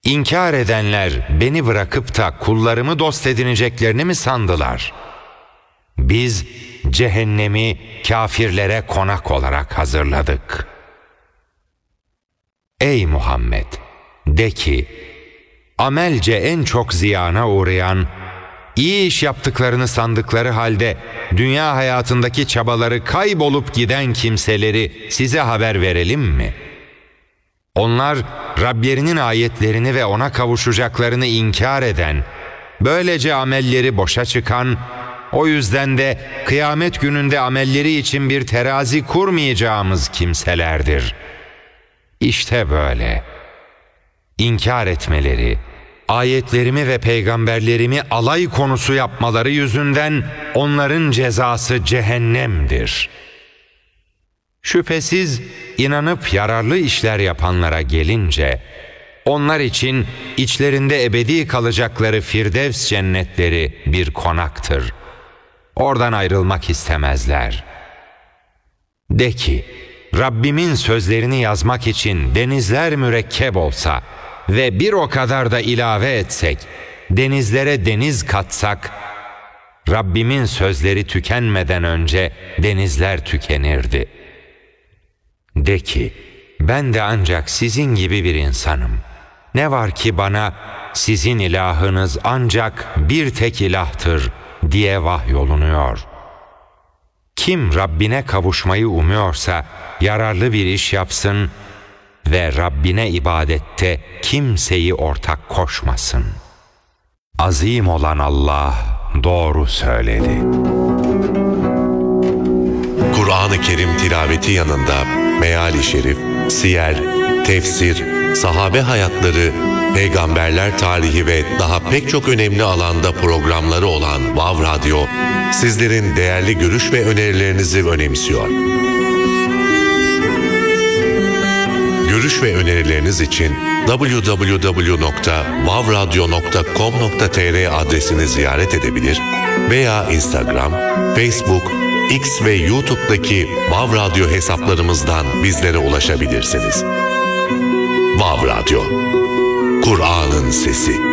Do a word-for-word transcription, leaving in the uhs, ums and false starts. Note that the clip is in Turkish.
İnkar edenler beni bırakıp da kullarımı dost edineceklerini mi sandılar? Biz cehennemi kâfirlere konak olarak hazırladık. Ey Muhammed! De ki, amelce en çok ziyana uğrayan, iyi iş yaptıklarını sandıkları halde dünya hayatındaki çabaları kaybolup giden kimseleri size haber verelim mi? Onlar Rablerinin ayetlerini ve ona kavuşacaklarını inkar eden, böylece amelleri boşa çıkan, o yüzden de kıyamet gününde amelleri için bir terazi kurmayacağımız kimselerdir. İşte böyle. İnkar etmeleri, ayetlerimi ve peygamberlerimi alay konusu yapmaları yüzünden onların cezası cehennemdir. Şüphesiz inanıp yararlı işler yapanlara gelince, onlar için içlerinde ebedi kalacakları Firdevs cennetleri bir konaktır. Oradan ayrılmak istemezler. De ki, Rabbimin sözlerini yazmak için denizler mürekkep olsa ve bir o kadar da ilave etsek, denizlere deniz katsak, Rabbimin sözleri tükenmeden önce denizler tükenirdi. De ki, ben de ancak sizin gibi bir insanım. Ne var ki bana sizin ilahınız ancak bir tek ilahtır diye vahyolunuyor. Kim Rabbine kavuşmayı umuyorsa yararlı bir iş yapsın ve Rabbine ibadette kimseyi ortak koşmasın. Azim olan Allah doğru söyledi. Kur'an-ı Kerim tilaveti yanında meali şerif, siyer, tefsir, sahabe hayatları, peygamberler tarihi ve daha pek çok önemli alanda programları olan Vav Radyo, sizlerin değerli görüş ve önerilerinizi önemsiyor. Görüş ve önerileriniz için double-u double-u double-u nokta vav radyo nokta com nokta tr adresini ziyaret edebilir veya Instagram, Facebook, X ve YouTube'daki Vav Radyo hesaplarımızdan bizlere ulaşabilirsiniz. Vav Radyo, Kur'an'ın sesi.